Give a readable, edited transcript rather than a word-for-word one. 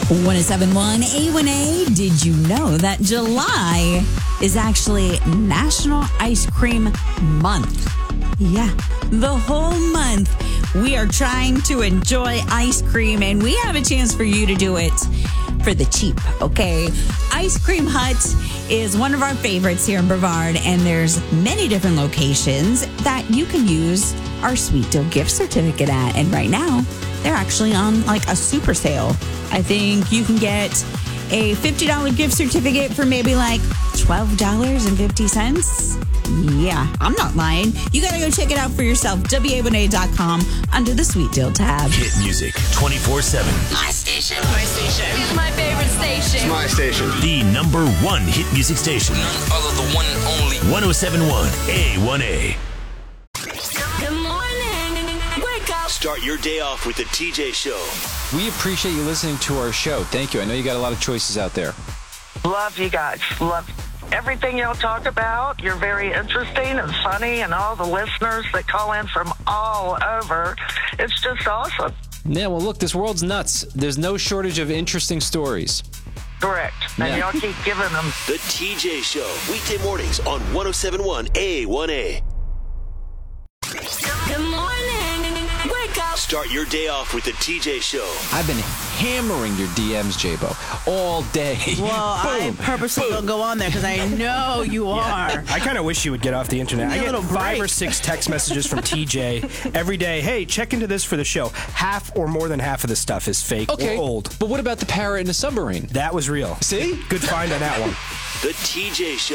1071 A1A. Did you know that July is actually National Ice Cream Month? Yeah, the whole month we are trying to enjoy ice cream, and we have a chance for you to do it for the cheap, okay? Ice Cream Hut is one of our favorites here in Brevard, and there's many different locations that you can use our Sweet Deal gift certificate at. And right now, they're actually on like a super sale. I think you can get a $50 gift certificate for maybe like $12.50. Yeah, I'm not lying. You got to go check it out for yourself. WA1A.com under the Sweet Deal tab. Hit music 24/7. My station. My station. It's my favorite station. It's my station. The number one hit music station. None other than one and only. 1071 A1A. Good morning. Wake up. Start your day off with the TJ Show. We appreciate you listening to our show. Thank you. I know you got a lot of choices out there. Love you guys. Love everything y'all talk about. You're very interesting and funny, and all the listeners that call in from all over. It's just awesome. Yeah, well, look, this world's nuts. There's no shortage of interesting stories. Correct. And Yeah. y'all keep giving them. The TJ Show. Weekday mornings on 1071 A1A. Good morning. Wake up. Start your day off with the TJ Show. I've been hammering your DMs, J-Bo, all day. Well, I purposely don't go on there because I know you are. I kind of wish you would get off the internet. I Give me a get little 5 or break. 6 text messages from TJ every day. Hey, check into this for the show. Half or more than half of the stuff is fake Okay, or old. but what about the parrot in the submarine? That was real. See? Good find on that one. The TJ Show.